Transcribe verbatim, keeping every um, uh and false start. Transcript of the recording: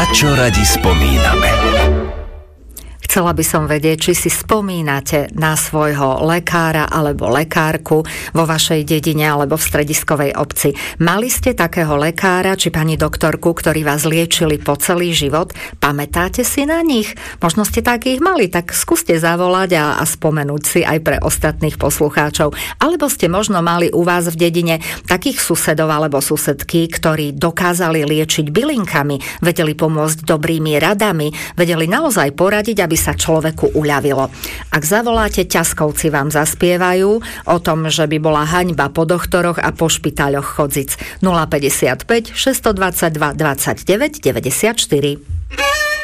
Na čo radi spomíname? Chcela by som vedieť, či si spomínate na svojho lekára alebo lekárku vo vašej dedine alebo v strediskovej obci. Mali ste takého lekára či pani doktorku, ktorí vás liečili po celý život? Pamätáte si na nich? Možno ste takých mali, tak skúste zavolať a, a spomenúť si aj pre ostatných poslucháčov. Alebo ste možno mali u vás v dedine takých susedov alebo susedky, ktorí dokázali liečiť bylinkami, vedeli pomôcť dobrými radami, vedeli naozaj poradiť, aby sa človeku uľavilo. Ak zavoláte, ťaskovci vám zaspievajú o tom, že by bola haňba po doktoroch a po špitáľoch chodzic. nula päťdesiatpäť, šesťstodvadsaťdva, dvadsaťdeväť, deväťdesiatštyri.